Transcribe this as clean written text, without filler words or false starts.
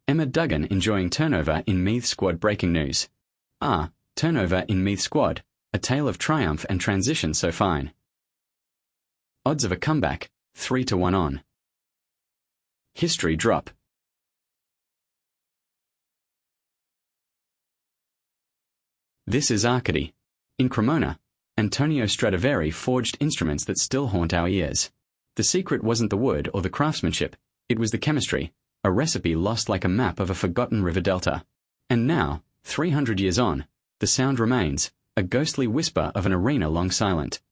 Emma Duggan enjoying turnover in Meath squad breaking news. Turnover in Meath squad, a tale of triumph and transition so fine. Odds of a comeback, 3-1 on. History drop. This is Arcady. In Cremona, Antonio Stradivari forged instruments that still haunt our ears. The secret wasn't the wood or the craftsmanship, it was the chemistry, a recipe lost like a map of a forgotten river delta. And now, 300 years on, the sound remains, a ghostly whisper of an arena long silent.